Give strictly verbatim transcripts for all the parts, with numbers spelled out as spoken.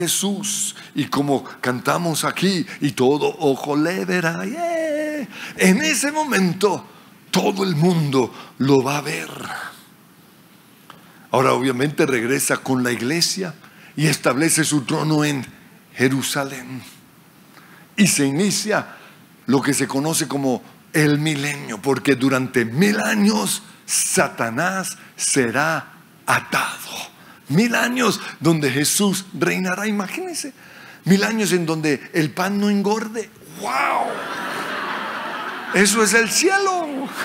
Jesús, y como cantamos aquí, y todo ojo le verá, yeah. En ese momento todo el mundo lo va a ver. Ahora obviamente regresa con la iglesia y establece su trono en Jerusalén, y se inicia lo que se conoce como el milenio, porque durante mil años Satanás será atado. Mil años donde Jesús reinará. Imagínense, mil años en donde el pan no engorde. ¡Wow! Eso es el cielo.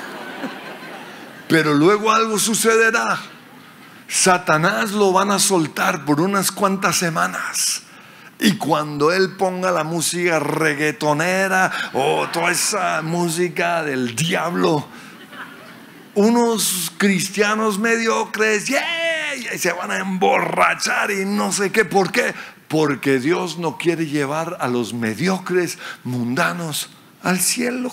Pero luego algo sucederá. Satanás lo van a soltar por unas cuantas semanas, y cuando él ponga la música reggaetonera o toda esa música del diablo, unos cristianos mediocres, yeah, y se van a emborrachar y no sé qué. ¿Por qué? Porque Dios no quiere llevar a los mediocres mundanos al cielo.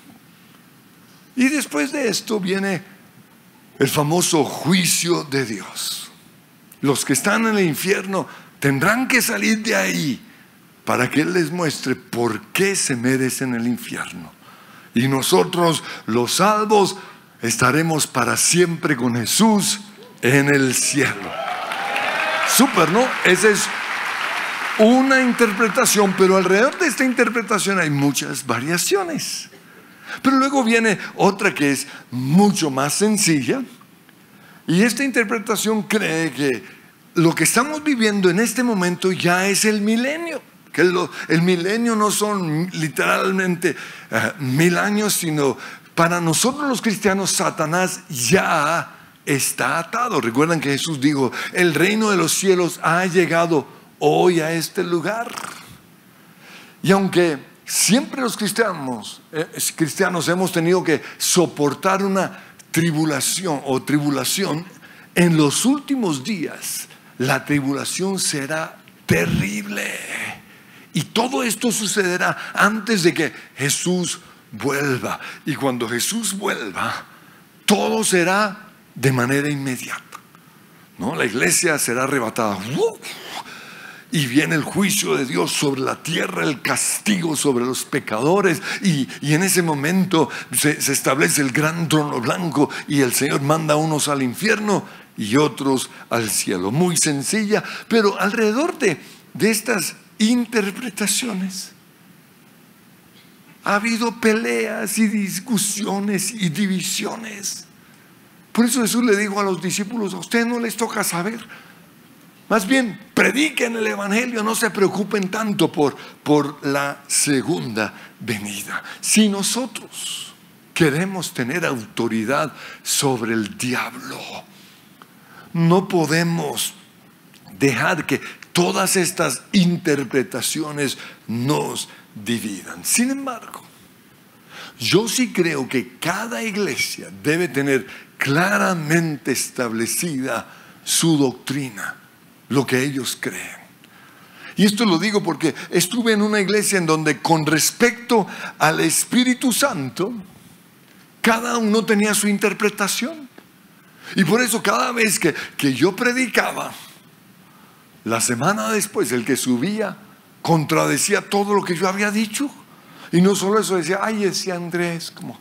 Y después de esto viene el famoso juicio de Dios. Los que están en el infierno tendrán que salir de ahí para que Él les muestre por qué se merecen el infierno. Y nosotros, los salvos, estaremos para siempre con Jesús en el cielo. Súper, ¿no? Esa es una interpretación, pero alrededor de esta interpretación hay muchas variaciones. Pero luego viene otra que es mucho más sencilla, y esta interpretación cree que lo que estamos viviendo en este momento ya es el milenio. Que lo, el milenio no son literalmente uh, mil años, sino para nosotros los cristianos Satanás ya está atado. Recuerdan que Jesús dijo: el reino de los cielos ha llegado hoy a este lugar. Y aunque siempre los cristianos, eh, cristianos hemos tenido que soportar una tribulación o tribulación, en los últimos días la tribulación será terrible. Y todo esto sucederá antes de que Jesús vuelva. Y cuando Jesús vuelva, todo será de manera inmediata, ¿no? La iglesia será arrebatada. ¡Uh! Y viene el juicio de Dios sobre la tierra, el castigo sobre los pecadores. Y, y en ese momento se, se establece el gran trono blanco, y el Señor manda a unos al infierno y otros al cielo. Muy sencilla, pero alrededor de, de estas interpretaciones ha habido peleas y discusiones y divisiones. Por eso Jesús le dijo a los discípulos: a ustedes no les toca saber. Más bien, prediquen el evangelio, no se preocupen tanto por, por la segunda venida. Si nosotros queremos tener autoridad sobre el diablo, no podemos dejar que todas estas interpretaciones nos dividan. Sin embargo, yo sí creo que cada iglesia debe tener claramente establecida su doctrina, lo que ellos creen. Y esto lo digo porque estuve en una iglesia en donde, con respecto al Espíritu Santo, cada uno tenía su interpretación. Y por eso cada vez que, que yo predicaba, la semana después el que subía contradecía todo lo que yo había dicho. Y no solo eso, decía: ay, ese Andrés, como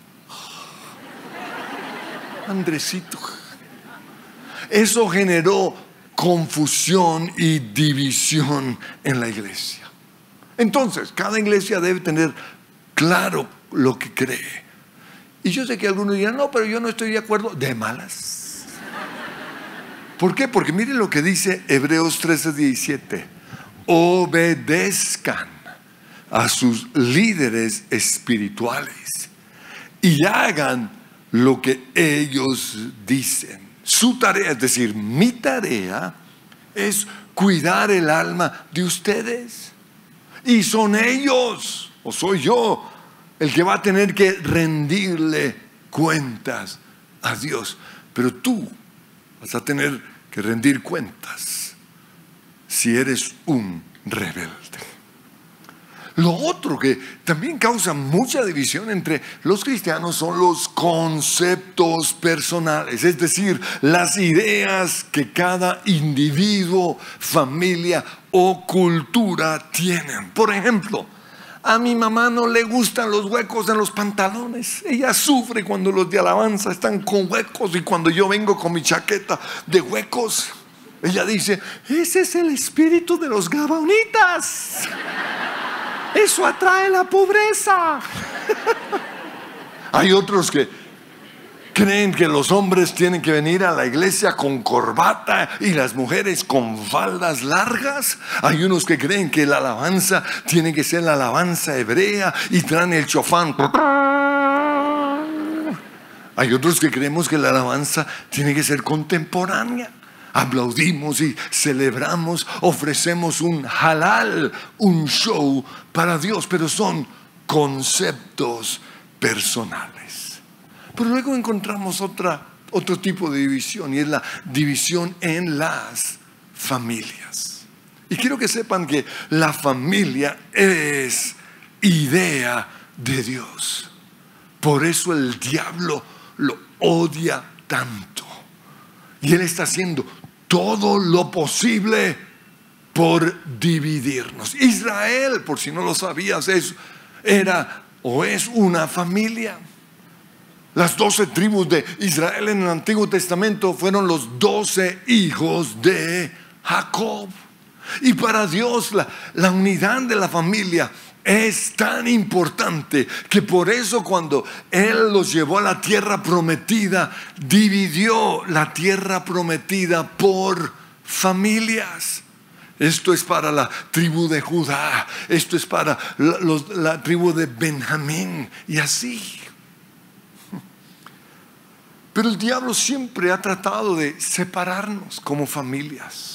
Andresito. Eso generó confusión y división en la iglesia. Entonces, cada iglesia debe tener claro lo que cree. Y yo sé que algunos dirán: no, pero yo no estoy de acuerdo. De malas. ¿Por qué? Porque miren lo que dice Hebreos trece diecisiete: obedezcan a sus líderes espirituales y hagan lo que ellos dicen. Su tarea, es decir, mi tarea, es cuidar el alma de ustedes. Y son ellos, o soy yo, el que va a tener que rendirle cuentas a Dios. Pero tú vas a tener que rendir cuentas si eres un rebelde. Lo otro que también causa mucha división entre los cristianos son los conceptos personales, es decir, las ideas que cada individuo, familia o cultura tienen. Por ejemplo, a mi mamá no le gustan los huecos en los pantalones. Ella sufre cuando los de alabanza están con huecos, y cuando yo vengo con mi chaqueta de huecos, ella dice: ese es el espíritu de los gabaonitas. Eso atrae la pobreza. Hay otros que creen que los hombres tienen que venir a la iglesia con corbata y las mujeres con faldas largas. Hay unos que creen que la alabanza tiene que ser la alabanza hebrea y traen el chofán. Hay otros que creemos que la alabanza tiene que ser contemporánea. Aplaudimos y celebramos, ofrecemos un halal, un show para Dios, pero son conceptos personales. Pero luego encontramos otra, otro tipo de división, y es la división en las familias. Y quiero que sepan que la familia es idea de Dios. Por eso el diablo lo odia tanto. Y él está haciendo todo lo posible por dividirnos. Israel, por si no lo sabías, es, era o es una familia. Las doce tribus de Israel en el Antiguo Testamento fueron los doce hijos de Jacob. Y para Dios la, la unidad de la familia es tan importante que por eso cuando Él los llevó a la tierra prometida, dividió la tierra prometida por familias. Esto es para la tribu de Judá, esto es para la, los, la tribu de Benjamín, y así. Pero el diablo siempre ha tratado de separarnos como familias,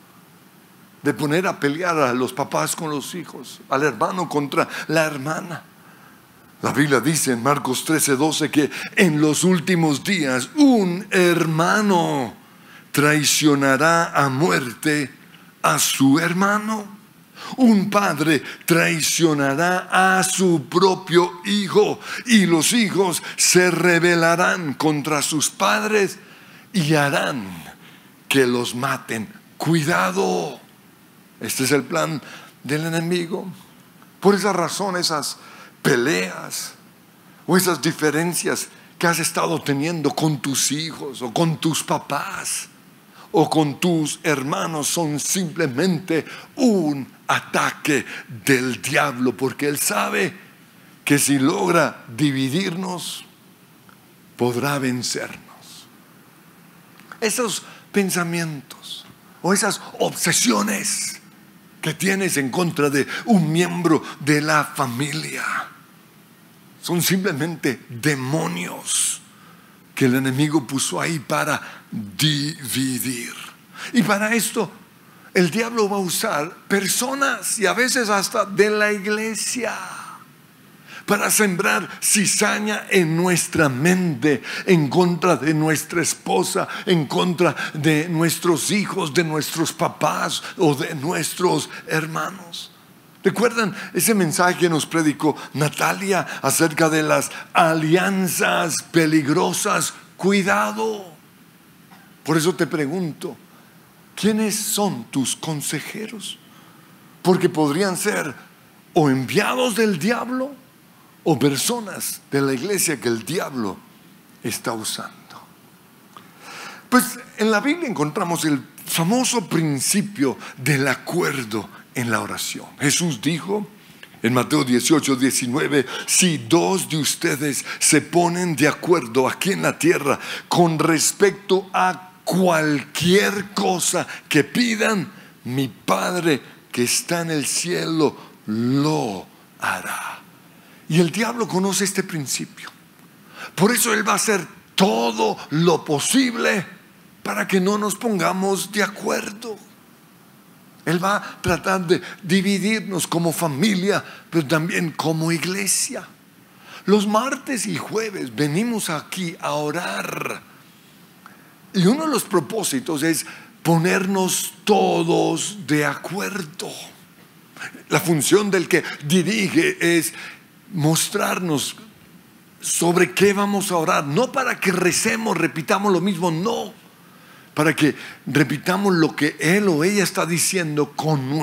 de poner a pelear a los papás con los hijos, al hermano contra la hermana. La Biblia dice en Marcos trece doce que en los últimos días un hermano traicionará a muerte a su hermano. Un padre traicionará a su propio hijo, y los hijos se rebelarán contra sus padres y harán que los maten. Cuidado. Este es el plan del enemigo. Por esa razón, esas peleas o esas diferencias que has estado teniendo con tus hijos o con tus papás o con tus hermanos son simplemente un ataque del diablo, porque él sabe que si logra dividirnos, podrá vencernos. Esos pensamientos o esas obsesiones que tienes en contra de un miembro de la familia son simplemente demonios que el enemigo puso ahí para dividir. Y para esto el diablo va a usar personas, y a veces hasta de la iglesia, para sembrar cizaña en nuestra mente, en contra de nuestra esposa, en contra de nuestros hijos, de nuestros papás o de nuestros hermanos. ¿Recuerdan ese mensaje que nos predicó Natalia acerca de las alianzas peligrosas? Cuidado. Por eso te pregunto, ¿quiénes son tus consejeros? Porque podrían ser o enviados del diablo o personas de la iglesia que el diablo está usando. Pues en la Biblia encontramos el famoso principio del acuerdo en la oración. Jesús dijo en Mateo dieciocho diecinueve: si dos de ustedes se ponen de acuerdo aquí en la tierra con respecto a cualquier cosa que pidan, mi Padre que está en el cielo lo hará. Y el diablo conoce este principio. Por eso él va a hacer todo lo posible para que no nos pongamos de acuerdo. Él va a tratar de dividirnos como familia, pero también como iglesia. Los martes y jueves venimos aquí a orar. Y uno de los propósitos es ponernos todos de acuerdo. La función del que dirige es mostrarnos sobre qué vamos a orar. No para que recemos, repitamos lo mismo, no. Para que repitamos lo que él o ella está diciendo con